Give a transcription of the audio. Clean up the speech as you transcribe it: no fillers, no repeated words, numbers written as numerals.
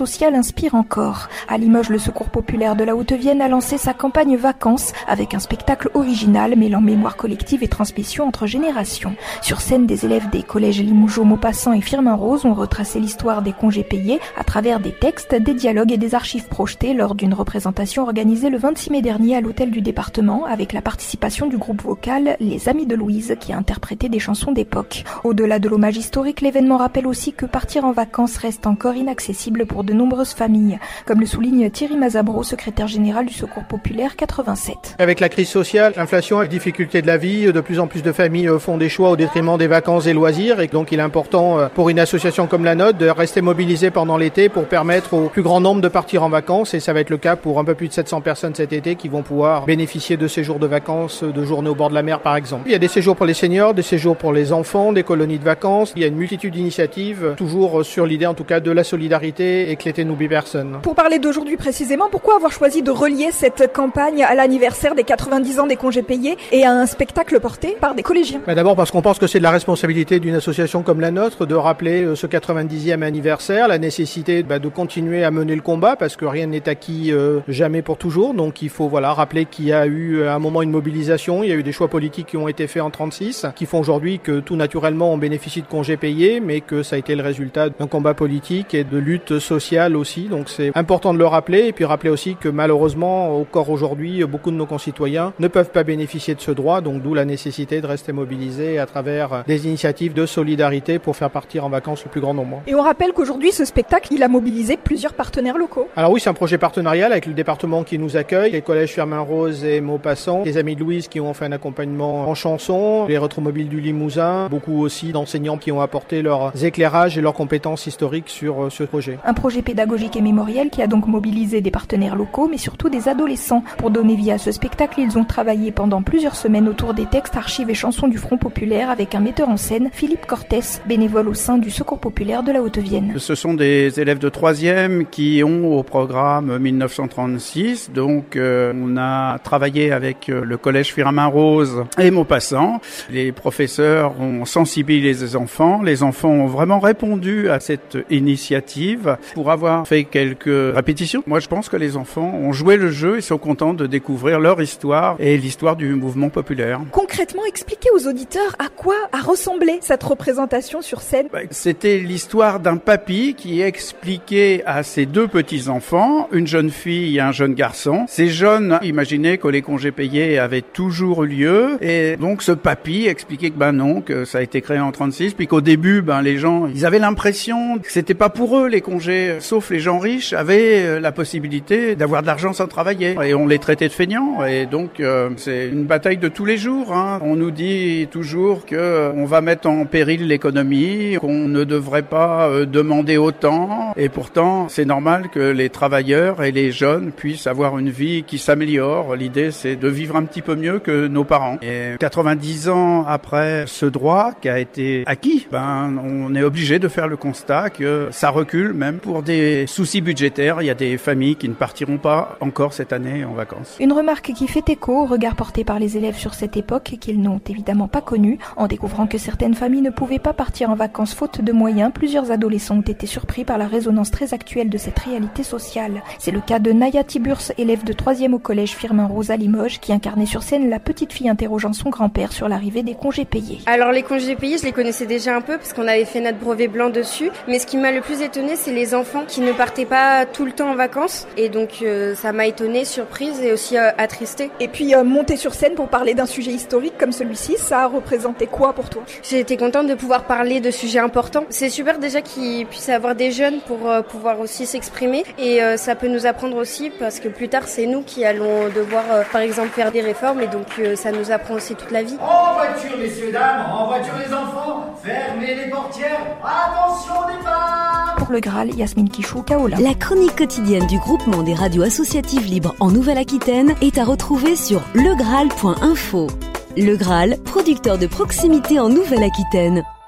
social inspire encore. À Limoges, le Secours populaire de la Haute-Vienne a lancé sa campagne vacances avec un spectacle original mêlant mémoire collective et transmission entre générations. Sur scène, des élèves des collèges Limougeot, Maupassant et Firmin-Rose ont retracé l'histoire des congés payés à travers des textes, des dialogues et des archives projetées lors d'une représentation organisée le 26 mai dernier à l'hôtel du département avec la participation du groupe vocal Les Amis de Louise qui a interprété des chansons d'époque. Au-delà de l'hommage historique, l'événement rappelle aussi que partir en vacances reste encore inaccessible pour de nombreuses familles, comme le souligne Thierry Mazabro, secrétaire général du Secours populaire 87. Avec la crise sociale, l'inflation et les difficultés de la vie, de plus en plus de familles font des choix au détriment des vacances et loisirs et donc il est important pour une association comme la nôtre de rester mobilisée pendant l'été pour permettre au plus grand nombre de partir en vacances et ça va être le cas pour un peu plus de 700 personnes cet été qui vont pouvoir bénéficier de séjours de vacances, de journées au bord de la mer par exemple. Il y a des séjours pour les seniors, des séjours pour les enfants, des colonies de vacances. Il y a une multitude d'initiatives, toujours sur l'idée en tout cas de la solidarité et que l'été n'oublie personne. Pour parler d'aujourd'hui précisément, pourquoi avoir choisi de relier cette campagne à l'anniversaire des 90 ans des congés payés et à un spectacle porté par des collégiens? D'abord parce qu'on pense que c'est de la responsabilité d'une association comme la nôtre de rappeler ce 90e anniversaire, la nécessité de continuer à mener le combat parce que rien n'est acquis jamais pour toujours. Donc il faut rappeler qu'il y a eu à un moment une mobilisation, il y a eu des choix politiques qui ont été faits en 36 qui font aujourd'hui que tout naturellement on bénéficie de congés payés mais que ça a été le résultat d'un combat politique et de lutte sociale aussi. Donc c'est important de le rappeler et puis rappeler aussi que malheureusement encore aujourd'hui beaucoup de nos concitoyens ne peuvent pas bénéficier de ce droit, donc d'où la nécessité de rester mobilisés à travers des initiatives de solidarité pour faire partir en vacances le plus grand nombre. Et on rappelle qu'aujourd'hui ce spectacle il a mobilisé plusieurs partenaires locaux. Alors oui, c'est un projet partenarial avec le département qui nous accueille, les collèges Firmin-Rose et Maupassant, les Amis de Louise qui ont fait un accompagnement en chanson, les Retromobiles du Limousin, beaucoup aussi d'enseignants qui ont apporté leurs éclairages et leurs compétences historiques sur ce projet. Un projet pédagogique et mémoriel qui a donc mobilisé des partenaires locaux mais surtout des adolescents. Pour donner vie à ce spectacle, ils ont travaillé pendant plusieurs semaines autour des textes, archives et chansons du Front populaire avec un metteur en scène, Philippe Cortès, bénévole au sein du Secours populaire de la Haute-Vienne. Ce sont des élèves de 3e qui ont au programme 1936. Donc on a travaillé avec le collège Firmin-Rose et Maupassant. Les professeurs ont sensibilisé les enfants ont vraiment répondu à cette initiative pour avoir fait quelques répétitions. Moi je pense que les enfants ont joué le jeu et sont contents de découvrir leur histoire et l'histoire du mouvement populaire. Concrètement, expliquez aux auditeurs à quoi a ressemblé cette représentation sur scène. C'était l'histoire d'un papy qui expliquait à ses deux petits-enfants, une jeune fille et un jeune garçon. Ces jeunes imaginaient que les congés payés avaient toujours eu lieu et donc ce papy expliquait que non, que ça a été créé en 36, puis qu'au début, les gens, ils avaient l'impression que c'était pas pour eux les congés, sauf les gens riches avaient la possibilité d'avoir de l'argent sans travailler et on les traitait de feignants et donc c'est une bataille de tous les jours. On nous dit toujours que on va mettre en péril l'économie, qu'on ne devrait pas demander autant et pourtant c'est normal que les travailleurs et les jeunes puissent avoir une vie qui s'améliore. L'idée c'est de vivre un petit peu mieux que nos parents. Et 90 ans après ce droit qui a été acquis, on est obligé de faire le constat que ça recule même pour des soucis budgétaires. Il y a des familles qui ne partiront pas encore cette année en vacances. Une remarque qui fait écho au regard porté par les élèves sur cette époque qu'ils n'ont évidemment pas connue. En découvrant que certaines familles ne pouvaient pas partir en vacances faute de moyens, plusieurs adolescents ont été surpris par la résonance très actuelle de cette réalité sociale. C'est le cas de Naya Tiburce, élève de 3e au collège Firmin-Rose à Limoges, qui incarnait sur scène la petite fille interrogeant son grand-père sur l'arrivée des congés payés. Alors les congés payés, je les connaissais déjà un peu parce qu'on avait fait notre brevet blanc dessus, mais ce qui m'a le plus étonnée, c'est les enfants qui ne partaient pas tout le temps en vacances et donc ça m'a étonnée, surprise et aussi attristée. Et puis monter sur scène pour parler d'un sujet historique comme celui-ci, ça a représenté quoi pour toi? J'ai été contente de pouvoir parler de sujets importants. C'est super déjà qu'il puisse y avoir des jeunes pour pouvoir aussi s'exprimer et ça peut nous apprendre aussi parce que plus tard c'est nous qui allons devoir par exemple faire des réformes et donc ça nous apprend aussi toute la vie. En voiture messieurs dames, en voiture les enfants, fermez les portières, attention au départ. Pour le Graal, Yasmine Kichou, Kaola. La chronique quotidienne du groupement des radios associatives libres en Nouvelle-Aquitaine est à retrouver sur legraal.info. Le Graal, producteur de proximité en Nouvelle-Aquitaine.